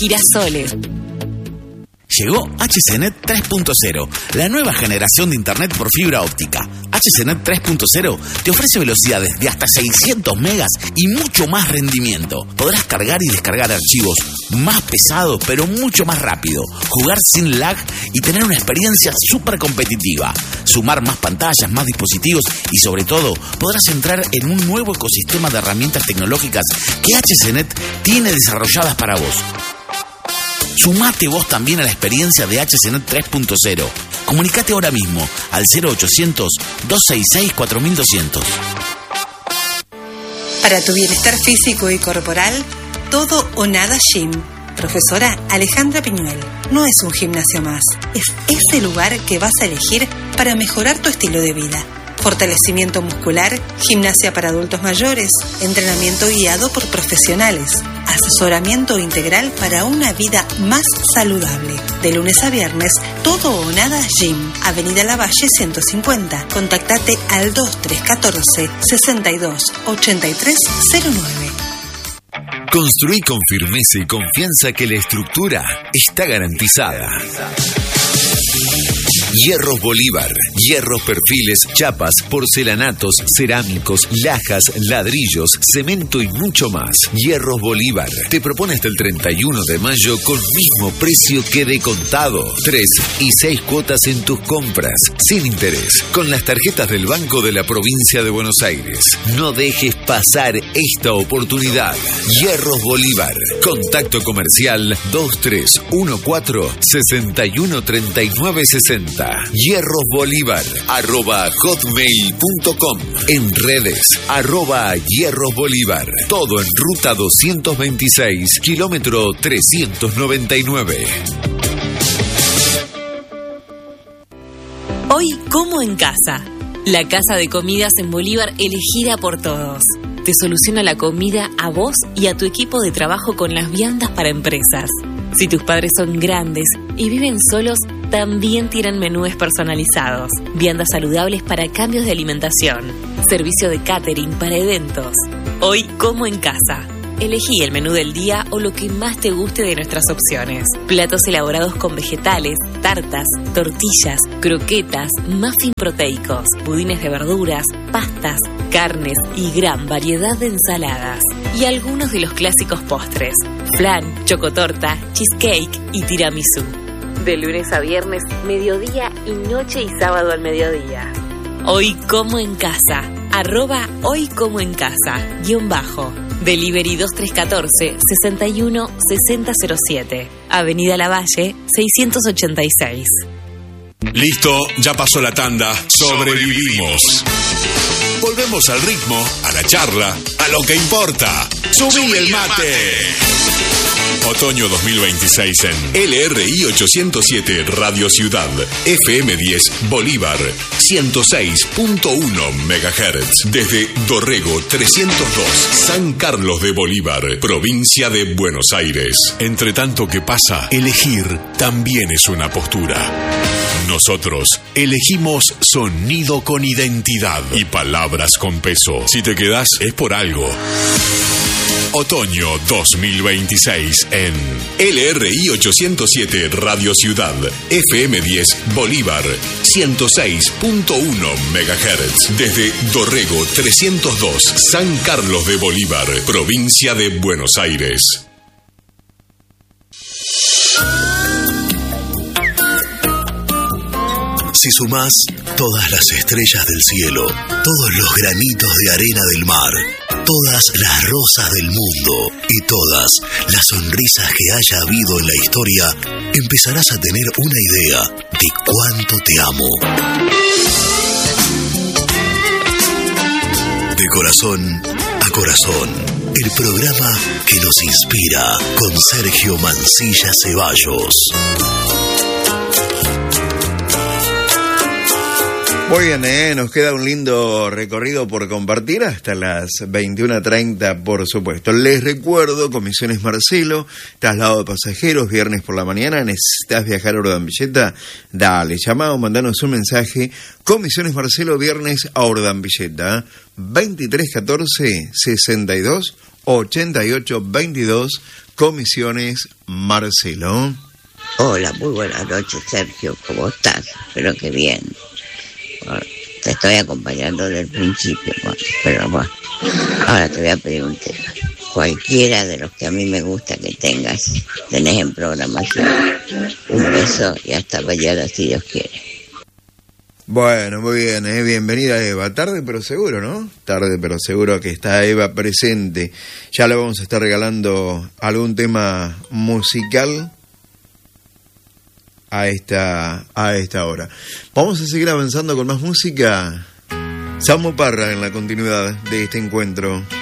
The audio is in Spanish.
Girasoles. Llegó HCNet 3.0, la nueva generación de Internet por fibra óptica. HCNet 3.0 te ofrece velocidades de hasta 600 megas y mucho más rendimiento. Podrás cargar y descargar archivos más pesados, pero mucho más rápido, jugar sin lag y tener una experiencia súper competitiva. Sumar más pantallas, más dispositivos y sobre todo podrás entrar en un nuevo ecosistema de herramientas tecnológicas que HCNet tiene desarrolladas para vos. Sumate vos también a la experiencia de HCNet 3.0. Comunicate ahora mismo al 0800-266-4200. Para tu bienestar físico y corporal, Todo o Nada Gym. Profesora Alejandra Piñuel. No es un gimnasio más, es ese lugar que vas a elegir para mejorar tu estilo de vida. Fortalecimiento muscular, gimnasia para adultos mayores, entrenamiento guiado por profesionales, asesoramiento integral para una vida más saludable. De lunes a viernes, Todo o Nada Gym, Avenida Lavalle 150. Contactate al 2314 62 83 09. Construí con firmeza y confianza que la estructura está garantizada. Hierros Bolívar, hierros, perfiles, chapas, porcelanatos, cerámicos, lajas, ladrillos, cemento y mucho más. Hierros Bolívar te propone hasta el 31 de mayo con mismo precio que de contado. 3 y 6 cuotas en tus compras, sin interés, con las tarjetas del Banco de la Provincia de Buenos Aires. No dejes pasar esta oportunidad. Hierros Bolívar. Contacto comercial 2314-613960. Hierros Bolívar @hotmail.com. En redes @Hierros Bolívar. Todo en ruta 226, kilómetro 399. Hoy como en casa. La casa de comidas en Bolívar elegida por todos. Te soluciona la comida a vos y a tu equipo de trabajo con las viandas para empresas. Si tus padres son grandes y viven solos, también tienen menúes personalizados, viandas saludables para cambios de alimentación, servicio de catering para eventos. Hoy como en casa. Elegí el menú del día o lo que más te guste de nuestras opciones. Platos elaborados con vegetales, tartas, tortillas, croquetas, muffin proteicos, budines de verduras, pastas, carnes y gran variedad de ensaladas. Y algunos de los clásicos postres: flan, chocotorta, cheesecake y tiramisú. De lunes a viernes, mediodía y noche y sábado al mediodía. Hoy como en casa. @Hoy como en casa. _ Delivery 2314 61 6007. Avenida Lavalle 686. Listo, ya pasó la tanda. Sobrevivimos. Volvemos al ritmo, a la charla, a lo que importa. ¡Subí el mate! Otoño 2026 en LRI 807 Radio Ciudad, FM 10 Bolívar, 106.1 MHz. Desde Dorrego 302, San Carlos de Bolívar, provincia de Buenos Aires. Entre tanto que pasa, elegir también es una postura. Nosotros elegimos sonido con identidad y palabras con peso. Si te quedás es por algo. Otoño 2026 en LRI 807 Radio Ciudad, FM 10 Bolívar, 106.1 MHz. Desde Dorrego 302, San Carlos de Bolívar, provincia de Buenos Aires. Si sumás todas las estrellas del cielo, todos los granitos de arena del mar, todas las rosas del mundo y todas las sonrisas que haya habido en la historia, empezarás a tener una idea de cuánto te amo. De corazón a corazón, el programa que nos inspira con Sergio Mancilla Ceballos. Muy bien, nos queda un lindo recorrido por compartir hasta las 21:30, por supuesto. Les recuerdo, Comisiones Marcelo, traslado de pasajeros, viernes por la mañana. ¿Necesitas viajar a Ordambilleta? Dale, llama o mandanos un mensaje. Comisiones Marcelo, viernes a Ordambilleta, 2314 62 8822, Comisiones Marcelo. Hola, muy buenas noches, Sergio. ¿Cómo estás? Espero que bien. Bueno, te estoy acompañando desde el principio, pero bueno, ahora te voy a pedir un tema. Cualquiera de los que a mí me gusta que tenés en programación. Un beso y hasta mañana si Dios quiere. Bueno, muy bien, bienvenida Eva. Tarde pero seguro, ¿no? Tarde pero seguro que está Eva presente. Ya le vamos a estar regalando algún tema musical a esta hora. Vamos a seguir avanzando con más música. Samo Parra en la continuidad de este encuentro.